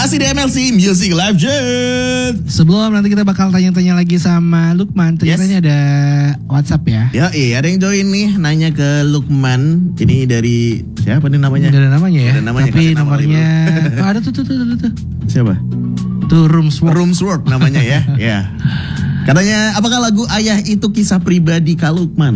Masih di MLC Music Live Jet. Sebelum nanti kita bakal tanya-tanya lagi sama Lukman. Ternyata ada WhatsApp ya. Ada yang join nih nanya ke Lukman. Ini dari siapa nih namanya? Gak ada namanya ya. Ada namanya, tapi nama nomornya ada tuh. Siapa? Tuh Roomsword namanya ya. Ya. Katanya apakah lagu Ayah itu kisah pribadi Kak Lukman?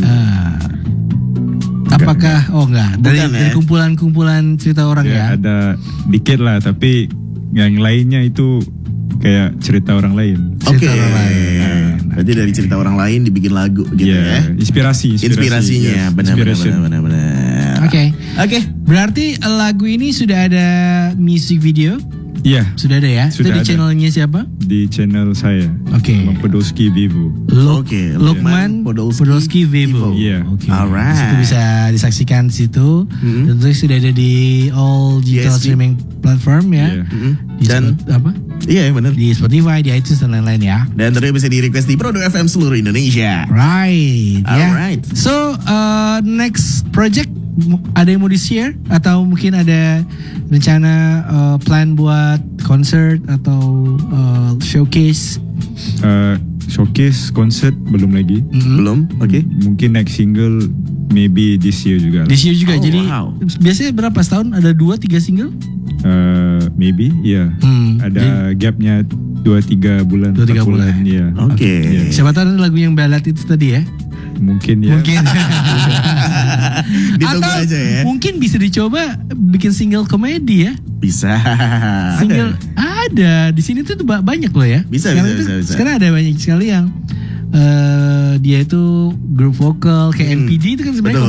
Apakah enggak dari ya? kumpulan cerita orang ya? Ada dikit lah, tapi yang lainnya itu kayak cerita orang lain. Oke. Berarti dari cerita orang lain dibikin lagu gitu ya. Inspirasinya benar. Oke. Berarti lagu ini sudah ada music video? Iya. Sudah ada ya? Sudah itu di channelnya siapa? Di channel saya. Oke. Podolski Vivo. Lukman Podolski Vivo. Iya. Oke. Alright. Itu bisa disaksikan di situ. Tentu sudah ada di all digital streaming platform ya. Dan apa? Iya benar. Di Spotify, di iTunes dan lain-lain ya. Dan tentunya bisa di request di Prodo FM seluruh Indonesia. Right. Alright. Yeah. So next project ada yang mau di-share atau mungkin ada rencana plan buat concert atau showcase? Showcase concert belum lagi. Belum. Oke. Mungkin next single maybe this year juga. This year juga. Jadi biasanya berapa setahun ada 2-3 single? Maybe ya. Ada gapnya 2-3 bulan. 2-3 bulan. Ya. Oke. Siapa tahu lagu yang ballad itu tadi ya? Mungkin ya. Ditunggu atau aja ya. mungkin bisa dicoba bikin single komedi ya. Bisa. Single ada di sini tuh banyak loh ya. Bisa. Sekarang ada banyak sekali yang dia itu grup vokal kayak NPD itu kan sebenarnya